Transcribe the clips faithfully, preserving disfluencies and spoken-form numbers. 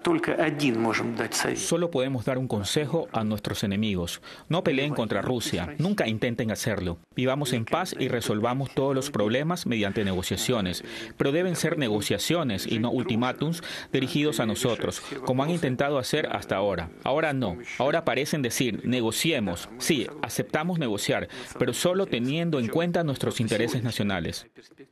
Solo podemos dar un consejo a nuestros enemigos. No peleen contra Rusia. Nunca intenten hacerlo. Vivamos en paz y resolvamos todos los problemas mediante negociaciones. Pero deben ser negociaciones y no ultimátums dirigidos a nosotros, como han intentado hacer hasta ahora. Ahora no. Ahora parecen decir, negociemos. Sí, aceptamos negociar, pero solo teniendo en cuenta nuestros intereses nacionales.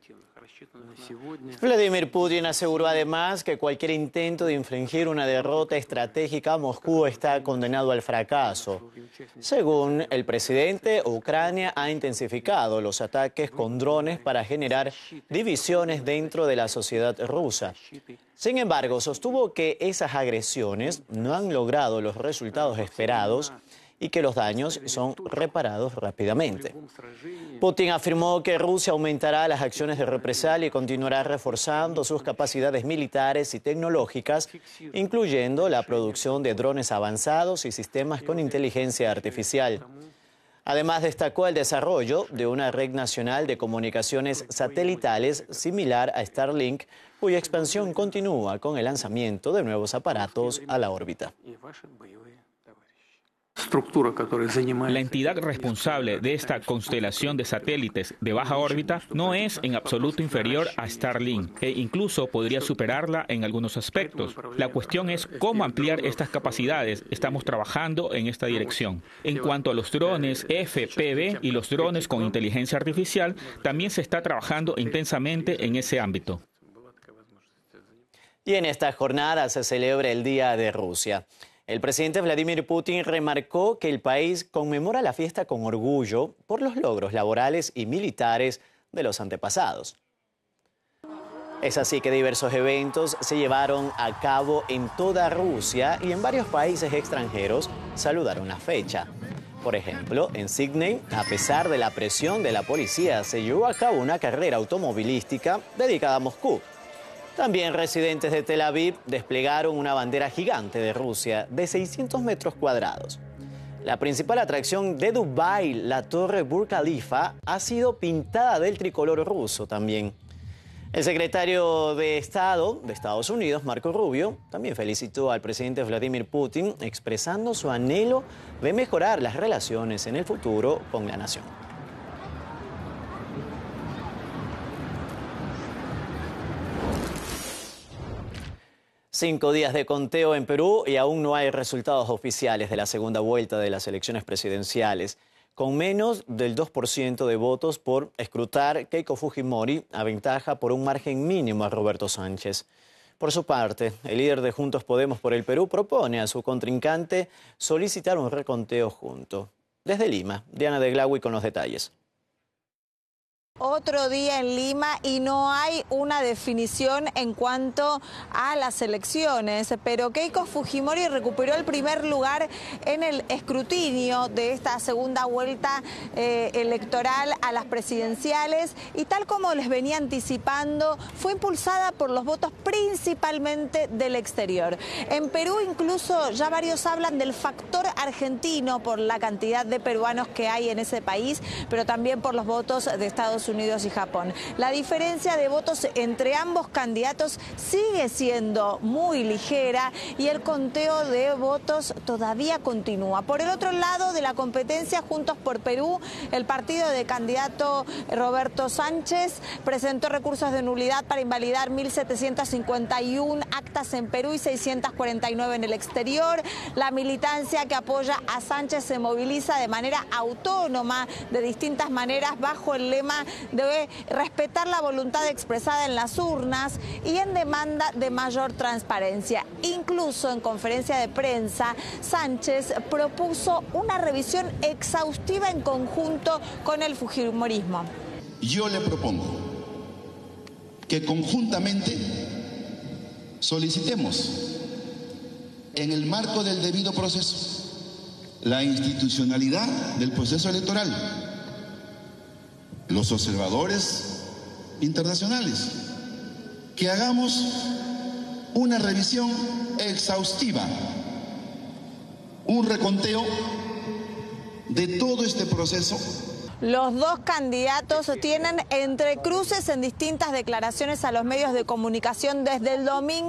Vladimir Putin aseguró además que cualquier intento de infligir una derrota estratégica a Moscú está condenado al fracaso. Según el presidente, Ucrania ha intensificado los ataques con drones para generar divisiones dentro de la sociedad rusa. Sin embargo, sostuvo que esas agresiones no han logrado los resultados esperados y que los daños son reparados rápidamente. Putin afirmó que Rusia aumentará las acciones de represalia y continuará reforzando sus capacidades militares y tecnológicas, incluyendo la producción de drones avanzados y sistemas con inteligencia artificial. Además, destacó el desarrollo de una red nacional de comunicaciones satelitales similar a Starlink, cuya expansión continúa con el lanzamiento de nuevos aparatos a la órbita. La entidad responsable de esta constelación de satélites de baja órbita no es en absoluto inferior a Starlink e incluso podría superarla en algunos aspectos. La cuestión es cómo ampliar estas capacidades. Estamos trabajando en esta dirección. En cuanto a los drones F P V y los drones con inteligencia artificial, también se está trabajando intensamente en ese ámbito. Y en esta jornada se celebra el Día de Rusia. El presidente Vladimir Putin remarcó que el país conmemora la fiesta con orgullo por los logros laborales y militares de los antepasados. Es así que diversos eventos se llevaron a cabo en toda Rusia y en varios países extranjeros saludaron la fecha. Por ejemplo, en Sydney, a pesar de la presión de la policía, se llevó a cabo una carrera automovilística dedicada a Moscú. También residentes de Tel Aviv desplegaron una bandera gigante de Rusia de seiscientos metros cuadrados. La principal atracción de Dubái, la Torre Burj Khalifa, ha sido pintada del tricolor ruso también. El secretario de Estado de Estados Unidos, Marco Rubio, también felicitó al presidente Vladimir Putin, expresando su anhelo de mejorar las relaciones en el futuro con la nación. Cinco días de conteo en Perú y aún no hay resultados oficiales de la segunda vuelta de las elecciones presidenciales. Con menos del dos por ciento de votos por escrutar, Keiko Fujimori aventaja por un margen mínimo a Roberto Sánchez. Por su parte, el líder de Juntos Podemos por el Perú propone a su contrincante solicitar un reconteo junto. Desde Lima, Diana de Glawi con los detalles. Otro día en Lima y no hay una definición en cuanto a las elecciones, pero Keiko Fujimori recuperó el primer lugar en el escrutinio de esta segunda vuelta eh, electoral a las presidenciales y tal como les venía anticipando, fue impulsada por los votos principalmente del exterior. En Perú incluso ya varios hablan del factor argentino por la cantidad de peruanos que hay en ese país, pero también por los votos de Estados Unidos y Japón. La diferencia de votos entre ambos candidatos sigue siendo muy ligera y el conteo de votos todavía continúa. Por el otro lado de la competencia, Juntos por Perú, el partido de candidato Roberto Sánchez presentó recursos de nulidad para invalidar mil setecientas cincuenta y una actas en Perú y seiscientas cuarenta y nueve en el exterior. La militancia que apoya a Sánchez se moviliza de manera autónoma, de distintas maneras, bajo el lema de respetar la voluntad expresada en las urnas y en demanda de mayor transparencia. Incluso en conferencia de prensa, Sánchez propuso una revisión exhaustiva en conjunto con el fujimorismo. Yo le propongo que conjuntamente solicitemos, en el marco del debido proceso, la institucionalidad del proceso electoral, los observadores internacionales, que hagamos una revisión exhaustiva, un reconteo de todo este proceso. Los dos candidatos tienen entrecruces en distintas declaraciones a los medios de comunicación desde el domingo.